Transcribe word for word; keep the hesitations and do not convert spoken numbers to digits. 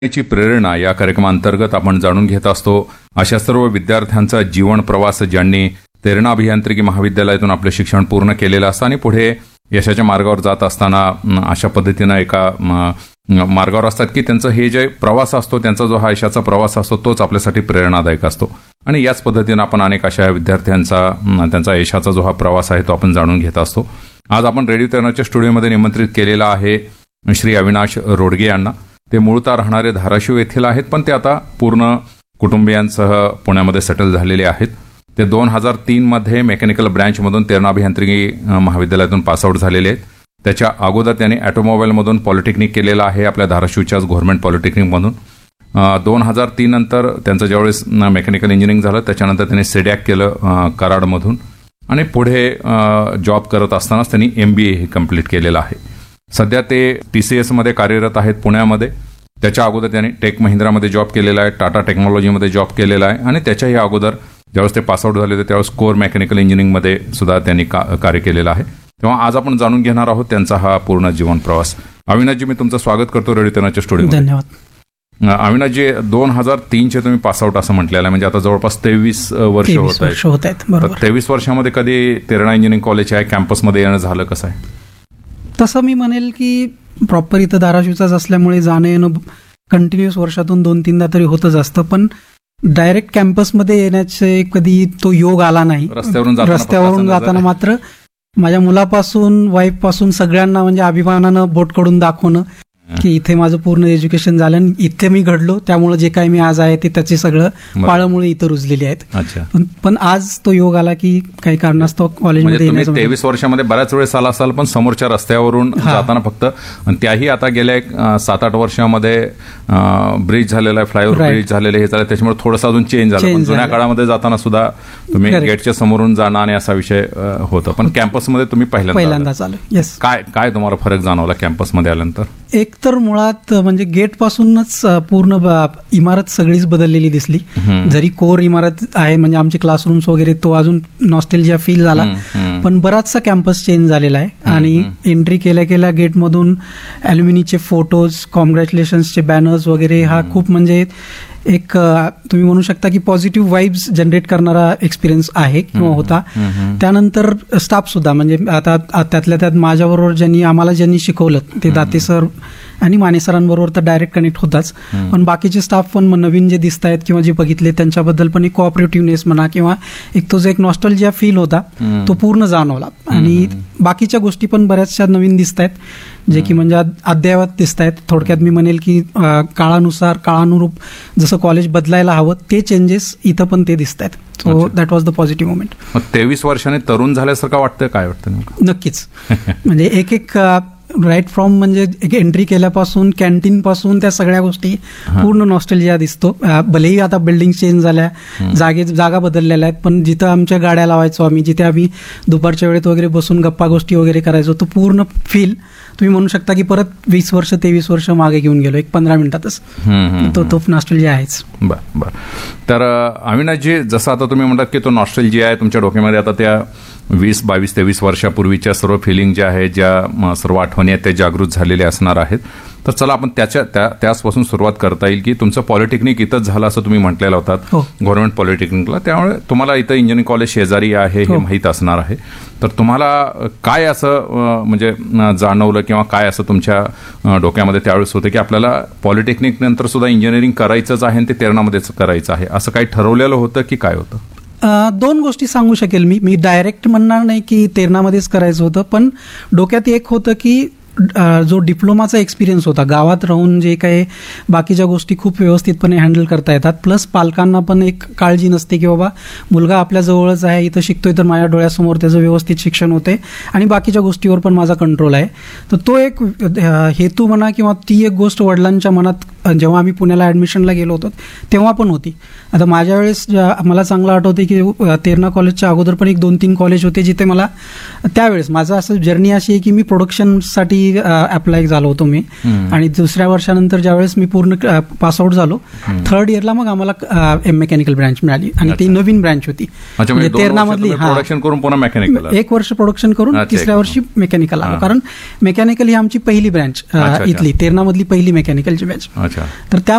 ची प्रेरणा या कार्यक्रमांतर्गत आपण जाणून घेत असतो अशा सर्व विद्यार्थ्यांचा जीवन प्रवास ज्यांनी तेरणा अभियांत्रिकी महाविद्यालयातून आपले शिक्षण पूर्ण केलेलं असतं आणि पुढे यशाच्या मार्गावर जात असताना अशा पद्धतीनं एका मार्गावर असतात की त्यांचं हे जे प्रवास असतो त्यांचा जो हा यशाचा प्रवास असतो तोच आपल्यासाठी प्रेरणादायक असतो. आणि याच पद्धतीनं आपण अनेक अशा विद्यार्थ्यांचा त्यांचा यशाचा जो हा प्रवास आहे तो आपण जाणून घेत असतो. आज आपण रेडिओ तेरणाच्या स्टुडिओमध्ये निमंत्रित केलेला आहे श्री अविनाश रोडगे यांना. ते मूळतः राहणारे धाराशिव येथील आहेत, पण ते आता पूर्ण कुटुंबियांसह पुण्यामध्ये सेटल झालेले आहेत. ते दोन हजार तीन मध्ये मेकॅनिकल ब्रँचमधून तेरणा अभियांत्रिकी महाविद्यालयातून पासआउट झालेले आहेत. त्याच्या अगोदर त्यांनी ऑटोमोबाईलमधून पॉलिटेक्निक केलेलं आहे आपल्या धाराशिवच्याच गव्हर्नमेंट पॉलिटेक्निकमधून. दोन हजार तीन नंतर त्यांचं ज्यावेळेस मेकॅनिकल इंजिनिअरिंग झालं त्याच्यानंतर त्यांनी सेडॅक केलं कराडमधून आणि पुढे जॉब करत असतानाच त्यांनी एम बी ए हे कम्प्लीट केलेलं आहे. सध्या ते टी सी एसमध्ये कार्यरत आहेत पुण्यामध्ये. त्याच्या अगोदर त्यांनी टेक महिंद्रामध्ये जॉब केलेला आहे, टाटा टेक्नॉलॉजीमध्ये जॉब केलेला आहे आणि त्याच्याही अगोदर ज्यावेळेस ते पासआउट झाले होते त्यावेळेस कोर मेकॅनिकल इंजिनिअरिंगमध्ये सुद्धा त्यांनी कार्य केलेलं आहे. तेव्हा आज आपण जाणून घेणार आहोत त्यांचा हा पूर्ण जीवन प्रवास. अविनाशजी, मी तुमचं स्वागत करतो रेडिओ तेरणाच्या स्टुडिओमध्ये. धन्यवाद. अविनाशजी, दोन हजार तीनचे तुम्ही पासआउट असं म्हटलेलं आहे, म्हणजे आता जवळपास तेवीस वर्ष होत आहेत. तेवीस वर्षामध्ये कधी तेरणा इंजिनिअरिंग कॉलेज आहे कॅम्पसमध्ये येणं झालं कसं आहे? तसं मी म्हणेल की प्रॉपर इथं धाराशिवचाच असल्यामुळे जाणं येणं कंटिन्युअस वर्षातून दोन तीनदा तरी होतच असतं, पण डायरेक्ट कॅम्पसमध्ये येण्याचे कधी तो योग आला नाही. रस्त्यावरून रस्त्यावरून जाताना मात्र माझ्या मुलापासून वाईफ पासून सगळ्यांना म्हणजे अभिमानानं बोट कडून दाखवणं की इथे माझं पूर्ण एज्युकेशन झालं आणि इथे मी घडलो, त्यामुळे जे काही मी आज आहे ते त्याचे सगळं पाळमुळे इथं रुजलेली आहेत. पण आज तो योग आला की काही कारणास्तव कॉलेजमध्ये. तेवीस वर्षामध्ये बऱ्याच वेळेस आला असाल, पण समोरच्या रस्त्यावरून जाताना फक्त, त्याही आता गेल्या एक सात आठ वर्षामध्ये ब्रिज झालेला आहे, फ्लायओव्हर ब्रिज झालेले हे झालं, त्याच्यामुळे थोडंसं अजून चेंज झालं. पण जुन्या काळामध्ये जाताना सुद्धा तुम्ही गेटच्या समोरून जाणं आणि असा विषय होता, पण कॅम्पसमध्ये तुम्ही पहिल्यांदा आलो. काय काय तुम्हाला फरक जाणवला कॅम्पसमध्ये आल्यानंतर? एक तर मुळात म्हणजे गेट पासूनच पूर्ण इमारत सगळीच बदललेली दिसली. जरी कोर इमारत आहे म्हणजे आमचे क्लासरूम्स वगैरे तो अजून नॉस्टेल्जिया फील झाला, पण बराचसा कॅम्पस चेंज झालेला आहे. आणि एंट्री केल्या केल्या गेटमधून अल्युमिनीचे फोटोज, कॉंग्रॅच्युलेशन्सचे बॅनर्स वगैरे हा खूप म्हणजे एक तुम्ही म्हणू शकता की पॉझिटिव्ह वाईब्स जनरेट करणारा एक्सपिरियन्स आहे किंवा होता. त्यानंतर स्टाफ सुद्धा म्हणजे आता त्यातल्या त्यात माझ्याबरोबर ज्यांनी आम्हाला ज्यांनी शिकवलं ते दाते सर आणि माने सरांबरोबर तर डायरेक्ट कनेक्ट होताच, पण बाकीचे स्टाफ पण नवीन जे दिसत आहेत किंवा जे बघितले त्यांच्याबद्दल पण एक कोऑपरेटिव्हनेस म्हणा किंवा एक तो जो एक नॉस्टॅल्जिया फील होता तो पूर्ण जाणवला. आणि बाकीच्या गोष्टी पण बऱ्याचशा नवीन दिसत आहेत जे की म्हणजे अद्ययावत दिसत आहेत. थोडक्यात मी म्हणेल की काळानुसार काळानुरूप जसं कॉलेज बदलायला हवं ते चेंजेस इथं पण ते दिसत आहेत. So that was the positive moment. तेवीस वर्षाने तरुण झाल्यासारखं वाटतं? काय वाटतं? नक्कीच. म्हणजे एक एक राईट फ्रॉम म्हणजे एक एंट्री केल्यापासून कॅन्टीन पासून त्या सगळ्या गोष्टी पूर्ण नॉस्टॅल्जिया दिसतो. भलेही आता बिल्डिंग चेंज झाल्या, जागे जागा बदललेल्या आहेत, पण जिथं आमच्या गाड्या लावायचो आम्ही, जिथे आम्ही दुपारच्या वेळेत वगैरे बसून गप्पा गोष्टी वगैरे करायचो, तो पूर्ण फील तुम्ही म्हणू शकता की परत वीस वर्ष तेवीस वर्ष मागे घेऊन गेलो एक पंधरा मिनिटातच. तो तो नॉस्टॅल्जिया आहेच. बरं बरं. तर अविनाशजी, जसं आता तुम्ही म्हणतात की तो नॉस्टॅल्जिया आहे तुमच्या डोक्यामध्ये, आता त्या वीस बावीस तेवीस वर्षापूर्वीच्या सर्व फिलिंग ज्या आहेत, ज्या सर्व आठवणी आहेत त्या जागृत झालेल्या असणार आहेत. तर चला आपण त्याच्या त्या त्याचपासून सुरुवात करता येईल की तुमचं पॉलिटेक्निक इथंच झालं असं तुम्ही म्हटलेलं होतात, गव्हर्नमेंट पॉलिटेक्निकला. त्यामुळे तुम्हाला इथं इंजिनिअरिंग कॉलेज शेजारी आहे हे माहीत असणार आहे. तर तुम्हाला काय असं म्हणजे जाणवलं किंवा काय असं तुमच्या डोक्यामध्ये त्यावेळेस होतं की आपल्याला पॉलिटेक्निक नंतर सुद्धा इंजिनिअरिंग करायचंच आहे आणि ते तेरणामध्येच करायचं आहे, असं काही ठरवलेलं होतं की काय होतं? दोन गोष्टी सांगू शकेल मी. मी डायरेक्ट म्हणणार नाही की तेरणामध्येच करायचं होतं, पण डोक्यात एक होतं की जो डिप्लोमाचा एक्सपिरियन्स होता, गावात राहून जे काही बाकीच्या गोष्टी खूप व्यवस्थितपणे हँडल करता येतात, प्लस पालकांना पण एक काळजी नसते की बाबा मुलगा आपल्या जवळच आहे, इथं शिकतोय तर माझ्या डोळ्यासमोर त्याचं व्यवस्थित शिक्षण होते आणि बाकीच्या गोष्टीवर पण माझा कंट्रोल आहे. तर तो एक हेतू म्हणा किंवा ती एक गोष्ट वडिलांच्या मनात जेव्हा आम्ही पुण्याला ॲडमिशनला गेलो होतो तेव्हा पण होती. आता माझ्या वेळेस मला चांगलं आठवते की तेरणा कॉलेजच्या अगोदर पण एक दोन तीन कॉलेज होते जिथे मला त्यावेळेस माझं असं जर्नी अशी आहे की मी प्रोडक्शनसाठी अप्लाय झालो होतो मी. आणि दुसऱ्या वर्षानंतर ज्यावेळेस मी पूर्ण पासआउट झालो थर्ड इयरला मग आम्हाला एम मेकॅनिकल ब्रँच मिळाली आणि ती नवीन ब्रँच होती तेरणामधली. प्रोडक्शन करून पुन्हा मेकॅनिकल एक वर्ष प्रोडक्शन करून तिसऱ्या वर्षी मेकॅनिकल आलो, कारण मेकॅनिकल ही आमची पहिली ब्रँच इथली तेरणामधली पहिली मेकॅनिकलची ब्रँच. तर त्या